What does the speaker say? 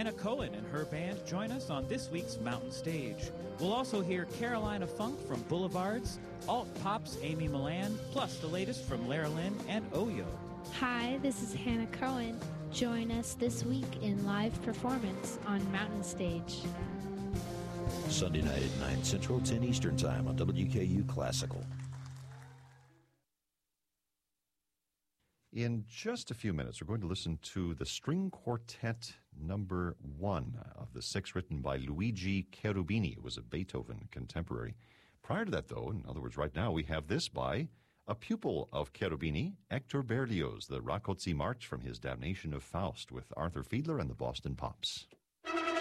Hannah Cohen and her band join us on this week's Mountain Stage. We'll also hear Carolina Funk from Boulevards, Alt Pop's Amy Millan, plus the latest from Lara Lynn and Oyo. Hi, this is Hannah Cohen. Join us this week in live performance on Mountain Stage. Sunday night at 9 Central, 10 Eastern Time on WKU Classical. In just a few minutes, we're going to listen to the String Quartet number 1 of the 6 written by Luigi Cherubini. It was a Beethoven contemporary. Prior to that, though, in other words, right now, we have this by a pupil of Cherubini, Hector Berlioz, the Rákóczi March from his Damnation of Faust with Arthur Fiedler and the Boston Pops.